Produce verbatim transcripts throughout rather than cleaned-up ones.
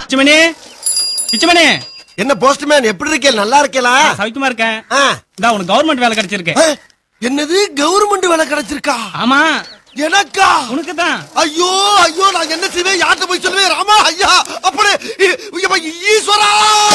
பிச்சுமணி, பிச்சுமணி. என்ன போஸ்ட்மேன் எப்படி இருக்கே? நல்லா இருக்கேலா? சவிக்குமா இருக்கேன். ஆ. இந்தா உனக்கு கவர்மெண்ட் வேலை கிடைச்சிருக்கு. என்னது கவர்மெண்ட் வேலை கிடைச்சிருக்கா? ஆமா. எனக்கா? உனக்கு தான். ஐயோ ஐயோ நான் என்ன செய்வேன்? யார்கிட்ட போய் சொல்லுவேன்? ராமா ஐயா அப்படி ஈஸ்வரா.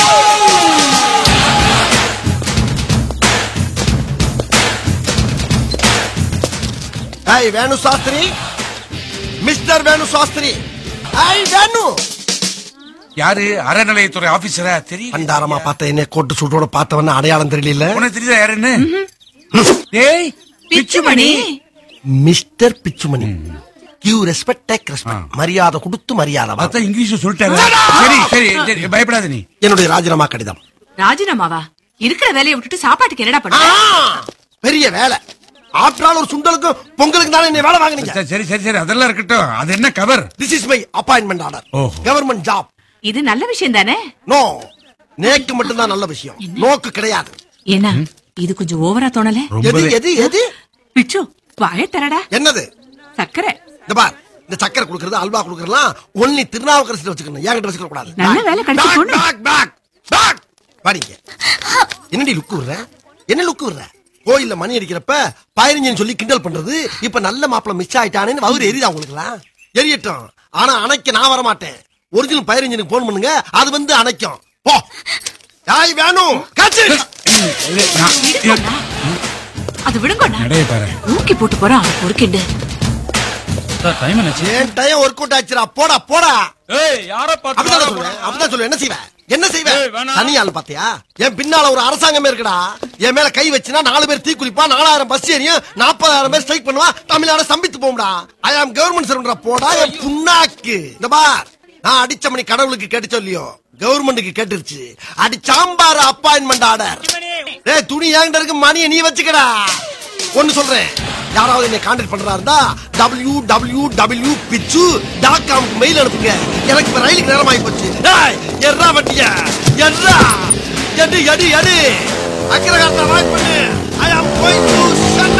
ஐ வேணு சாஸ்திரி, மிஸ்டர் வேணு சாஸ்திரி. ஐ வேணு. யாரு? அறநிலையத்துறை ஆபீசரா? தெரியும். பண்டாரமா பார்த்த என்ன கோட்டு சூட்டோட பார்த்தவன அடையாளம் தெரியல. உனக்கு தெரியுதா யாருன்னு? ஏய் Pichumani. Mister Pichumani. Q respect take respect. மரியாதை கொடுத்து மரியாதை. பார்த்தா இங்கிலீஷ் சொல்லிட்டாரு. சரி சரி சரி பயப்படாத நீ. என்னுடைய ராஜினாமா கடிதம். ராஜினாமாவா? இருக்கிற வேலையை விட்டுட்டு சாப்பாட்டுக்கு என்னடா பண்ண? பெரிய வேலை. ஆற்றால் ஒரு சுண்டலுக்கு பொங்கலுக்கு தானே என்ன வேலை வாங்குனீங்க. சரி சரி சரி அதெல்லாம் இருக்கட்டும். அது என்ன cover? This is my appointment order. Government job. இது நல்ல விஷயம் தானே? நோ, நேக்கு மட்டும் தான் நல்ல விஷயம், நோக்கு கிடையாது. என்ன இது கொஞ்சம் ஓவரா தோணல? எது எது எது? பிச்சு வாயை தரடா. என்னது? சக்கரை. இந்த பார், இந்த சக்கரை குடுக்கறது அல்வா குடுக்கறலாம் ஒன்லி திருநாவுக்கரசில வச்சுக்கணும். ஏங்கிட்ட வச்சுக்க கூடாது. நல்ல வேலை கிடைச்சு போணும். Back back back வாடிங்க. என்னடி லுக்கு விடுற? என்ன லுக்கு விடுற? கோயில்ல மணி அடிக்கிறப்ப பதினஞ்சுன்னு சொல்லி கிண்டல் பண்றது, இப்ப நல்ல மாப்பிள்ள மிஸ் ஆயிட்டானேன்னு வவுறு எரியுதா உங்களுக்குலாம்? எரியட்டும், ஆனா அணைக்க நான் வர மாட்டேன். ஒரிஜினல் பதினஞ்சுக்கு போன் பண்ணுங்க, அது வந்து அணைக்கும். போ. யாய் வேணும் காச்சு. அது விடுங்க. நடைய பாரு. ஊக்கி போட்டு போறான் ஒரு கிண்டு. சார் டைம் என்னாச்சு? ஏன் டைம் ஒர்க் அவுட் ஆச்சுடா. போடா போடா. ஏய் யார பாத்து? அப்படிதான் சொல்றேன். அப்படிதான் சொல்றேன். என்ன செய்வே? என்ன செய்வே? ஏய், வேணாம். தனியாள் பாத்தியா? என் பின்னால ஒரு அரசாங்கமே இருக்குடா. என் மேல கை வச்சுனா நாலு பேர் தீ குளிப்பா, நாலாயிரம் பஸ் ஏறியும், நாற்பதாயிரம் பேர் ஸ்ட்ரைக் பண்ணுவா, தமிழ்நாடு சம்பித்து போகும்டா. ஐ ஆம் கவர்மெண்ட் சர்வன்டா. போடா என் புண்ணாக்கு. இந்த பார், நான் அடிச்ச மணி கடவுளுக்கு கேட்டுச்சோ இல்லையோ, கவர்மெண்ட்டுக்கு கேட்டுருச்சு. அடி சாம்பார் அப்பாயின்மெண்ட் ஆர்டர். ஏய் துணி ஏங்கிட்ட இருக்கு, மணியை நீ வச்சுக்கடா. ஒன்னு சொல்றேன், யாராவது என்னை கான்டாக்ட் பண்றா இருந்தா டபிள்யூ டபிள்யூ டபிள்யூ பிச்சு டாட் காம்க்கு மெயில் அனுப்புங்க. எனக்கு இப்ப ரயிலுக்கு நேரம் ஆகி போச்சு. டேய் எர்ரா வண்டியா எர்ரா எடு எடு எடு அக்கிரகாரத்தை வாய்ப் பண்ணு. ஐ அம் கோயிங் டு